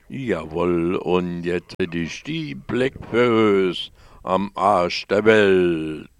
Jawohl, und jetzt hätte ich die Blackberries am Arsch der Welt.